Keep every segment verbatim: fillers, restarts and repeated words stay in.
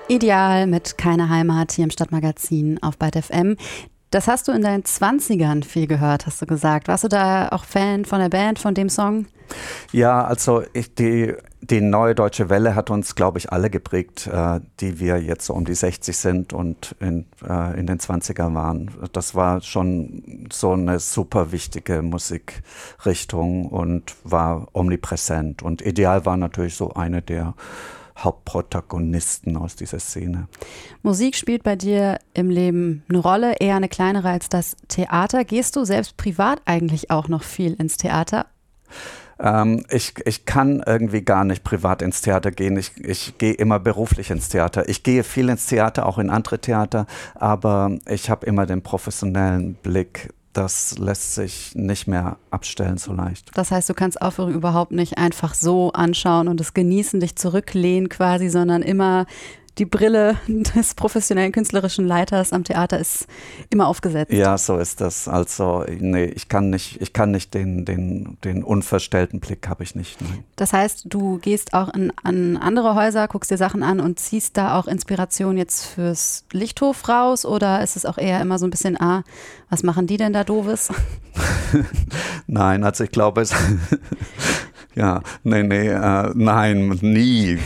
Ideal mit Keine Heimat hier im Stadtmagazin auf Byte F M. Das hast du in deinen Zwanzigern viel gehört, hast du gesagt. Warst du da auch Fan von der Band, von dem Song? Ja, also ich, die, die Neue Deutsche Welle hat uns, glaube ich, alle geprägt, äh, die wir jetzt so um die sechzig sind und in, äh, in den zwanzigern waren. Das war schon so eine super wichtige Musikrichtung und war omnipräsent. Und Ideal war natürlich so eine der Hauptprotagonisten aus dieser Szene. Musik spielt bei dir im Leben eine Rolle, eher eine kleinere als das Theater. Gehst du selbst privat eigentlich auch noch viel ins Theater? Ähm, ich, ich kann irgendwie gar nicht privat ins Theater gehen. Ich, ich gehe immer beruflich ins Theater. Ich gehe viel ins Theater, auch in andere Theater, aber ich habe immer den professionellen Blick. Das lässt sich nicht mehr abstellen so leicht. Das heißt, du kannst Aufführungen überhaupt nicht einfach so anschauen und es genießen, dich zurücklehnen quasi, sondern immer die Brille des professionellen künstlerischen Leiters am Theater ist immer aufgesetzt. Ja, so ist das. Also nee, ich kann nicht, ich kann nicht den, den, den unverstellten Blick habe ich nicht. Nein. Das heißt, du gehst auch in, an andere Häuser, guckst dir Sachen an und ziehst da auch Inspiration jetzt fürs Lichthof raus, oder ist es auch eher immer so ein bisschen, ah, was machen die denn da Doofes? Nein, also ich glaube es... Ja, nee, nee, äh, nein, nie.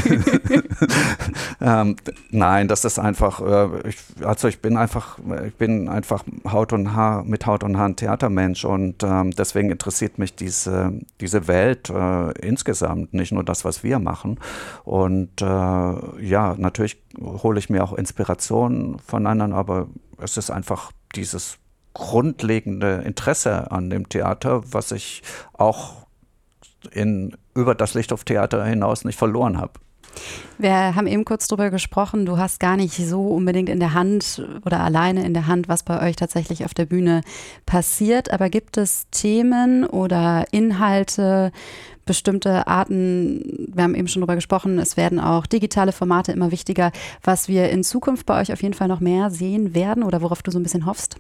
ähm, nein, das ist einfach, äh, ich, also ich bin einfach, ich bin einfach Haut und Haar, mit Haut und Haar ein Theatermensch und ähm, deswegen interessiert mich diese, diese Welt äh, insgesamt, nicht nur das, was wir machen. Und äh, ja, natürlich hole ich mir auch Inspiration von anderen, aber es ist einfach dieses grundlegende Interesse an dem Theater, was ich auch in, über das Lichthoftheater hinaus nicht verloren habe. Wir haben eben kurz drüber gesprochen, du hast gar nicht so unbedingt in der Hand oder alleine in der Hand, was bei euch tatsächlich auf der Bühne passiert, aber gibt es Themen oder Inhalte, bestimmte Arten, wir haben eben schon drüber gesprochen, es werden auch digitale Formate immer wichtiger, was wir in Zukunft bei euch auf jeden Fall noch mehr sehen werden oder worauf du so ein bisschen hoffst?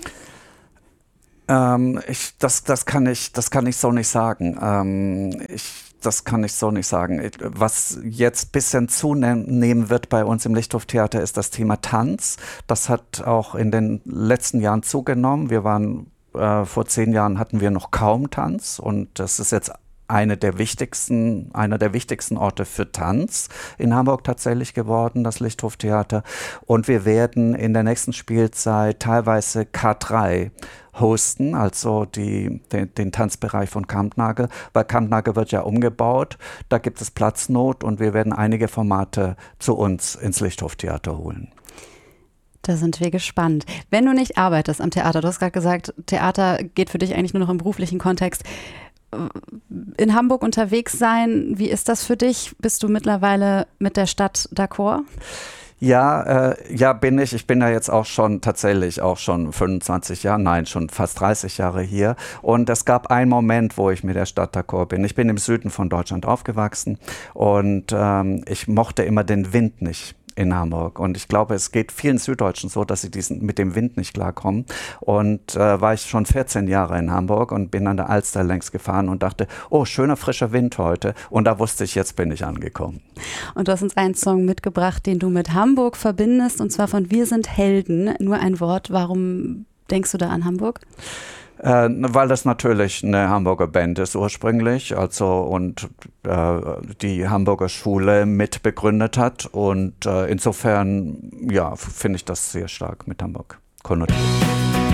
Ähm, ich, das, das, kann ich, das kann ich so nicht sagen. Ähm, ich, das kann ich so nicht sagen. Ich, was jetzt ein bisschen zunehmen wird bei uns im Lichthoftheater ist das Thema Tanz. Das hat auch in den letzten Jahren zugenommen. Wir waren, äh, vor zehn Jahren hatten wir noch kaum Tanz und das ist jetzt eine der wichtigsten, einer der wichtigsten Orte für Tanz in Hamburg tatsächlich geworden, das Lichthoftheater. Und wir werden in der nächsten Spielzeit teilweise K drei hosten, also die, den, den Tanzbereich von Kampnagel, weil Kampnagel wird ja umgebaut, da gibt es Platznot und wir werden einige Formate zu uns ins Lichthoftheater holen. Da sind wir gespannt. Wenn du nicht arbeitest am Theater, du hast gerade gesagt, Theater geht für dich eigentlich nur noch im beruflichen Kontext. In Hamburg unterwegs sein, wie ist das für dich? Bist du mittlerweile mit der Stadt d'accord? Ja, äh, ja bin ich. Ich bin ja jetzt auch schon tatsächlich auch schon fünfundzwanzig Jahre, nein, schon fast dreißig Jahre hier. Und es gab einen Moment, wo ich mit der Stadt d'accord bin. Ich bin im Süden von Deutschland aufgewachsen und ähm, ich mochte immer den Wind nicht in Hamburg. Und ich glaube, es geht vielen Süddeutschen so, dass sie diesen, mit dem Wind nicht klarkommen. Und äh, war ich schon vierzehn Jahre in Hamburg und bin an der Alster längs gefahren und dachte, oh, schöner, frischer Wind heute. Und da wusste ich, jetzt bin ich angekommen. Und du hast uns einen Song mitgebracht, den du mit Hamburg verbindest, und zwar von Wir sind Helden. Nur ein Wort, warum denkst du da an Hamburg? Äh, weil das natürlich eine Hamburger Band ist ursprünglich, also und äh, die Hamburger Schule mitbegründet hat und äh, insofern ja, finde ich das sehr stark mit Hamburg konnotiert.